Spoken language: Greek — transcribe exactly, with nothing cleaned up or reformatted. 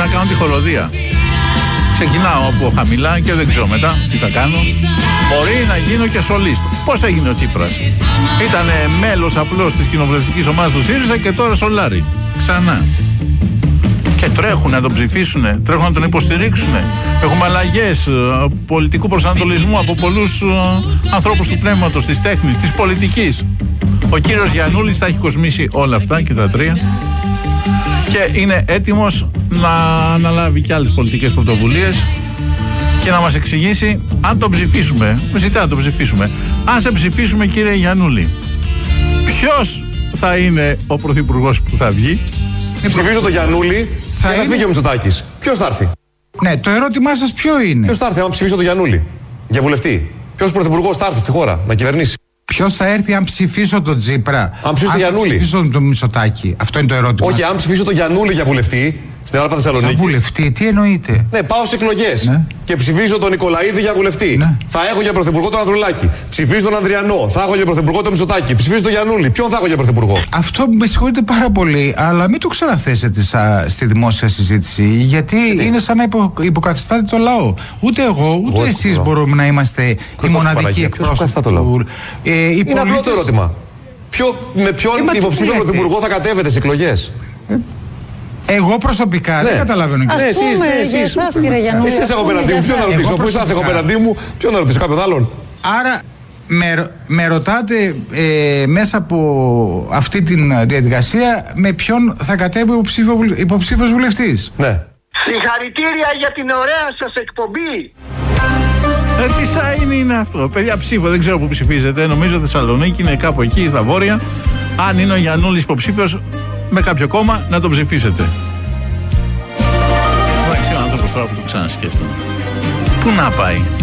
να κάνω τη χολοδία. Ξεκινάω από χαμηλά και δεν ξέρω μετά τι θα κάνω. Μπορεί να γίνω και σολίστο. Πώς έγινε ο Τσίπρας? Ήταν μέλος απλώς της κοινοβουλευτικής ομάδας του ΣΥΡΙΖΑ και τώρα σολάρει. Ξανά. Και τρέχουν να τον ψηφίσουν, τρέχουν να τον υποστηρίξουν. Έχουμε αλλαγές πολιτικού προσανατολισμού από πολλούς ανθρώπους του πνεύματος, της τέχνης, της πολιτικής. Ο κύριος Γιαννούλης θα έχει κοσμήσει όλα αυτά και τα τρία. Και είναι έτοιμος να αναλάβει και άλλες πολιτικές πρωτοβουλίες και να μας εξηγήσει αν τον ψηφίσουμε. Με ζητά να τον ψηφίσουμε. Αν σε ψηφίσουμε, κύριε Γιαννούλη, ποιος θα είναι ο πρωθυπουργός που θα βγει? Ψηφίζω τον Γιαννούλη, θα, θα είναι... φύγει ο Μητσοτάκης. Ποιος θα έρθει? Ναι, το ερώτημά σας ποιο είναι? Ποιος θα έρθει, αν ψηφίσω τον Γιαννούλη για βουλευτή? Ποιος πρωθυπουργός θα έρθει στη χώρα να κυβερνήσει? Ποιος θα έρθει αν ψηφίσω τον Τσίπρα? Αν ψηφίσω τον Γιαννούλη. Αν ψηφίσω τον Μητσοτάκη. Αυτό είναι το ερώτημα. Όχι, αν ψηφίσω τον Γιαννούλη για βουλευτή στην Ελλάδα Θεσσαλονίκη. Για βουλευτή, τι εννοείτε? Ναι, πάω σε εκλογές. Ναι. Και ψηφίζω τον Νικολαίδη για βουλευτή. Ναι. Θα έχω για πρωθυπουργό τον Ανδρουλάκη. Ψηφίζω τον Ανδριανό. Θα έχω για πρωθυπουργό τον Μητσοτάκη. Ψηφίζω τον Γιαννούλη. Ποιον θα έχω για πρωθυπουργό? Αυτό με συγχωρείτε πάρα πολύ, αλλά μην το ξαναθέσετε σα, στη δημόσια συζήτηση. Γιατί ναι. είναι σαν να υπο, υποκαθιστάτε το λαό. Ούτε εγώ, ούτε εγώ εσείς μπορούμε να είμαστε οι μοναδικοί εκπρόσωποι. Ε, είναι απλό το ερώτημα. Ποιο, με ποιον ε, υποψήφιο πρωθυπουργό θα κατέβετε σε εκλογές? Ε, Εγώ προσωπικά ναι. δεν καταλαβαίνω. Ας ναι, πούμε εσείς, ναι, για εσείς, εσάς, κύριε Γιαννούλη. Εσείς έχω απέναντί μου, ποιον να ρωτήσω? Αφού εσάς έχω απέναντί μου, ποιον να ρωτήσω? Κάποιον άλλον? Άρα με, με ρωτάτε ε, μέσα από αυτή τη διαδικασία με ποιον θα κατέβει ο υποψήφιος βουλευτής? Ναι. Συγχαρητήρια για την ωραία σας εκπομπή. Ε, τι σάινι είναι αυτό? Παιδιά, ψήφο, δεν ξέρω που ψηφίζετε. Νομίζω Θεσσαλονίκη, είναι κάπου εκεί στα βόρεια. Αν είναι ο Γιαννούλης υποψήφιος με κάποιο κόμμα, να τον ψηφίσετε. Εντάξει, ο άνθρωπος τώρα που το ξανασκέφτομαι, πού να πάει?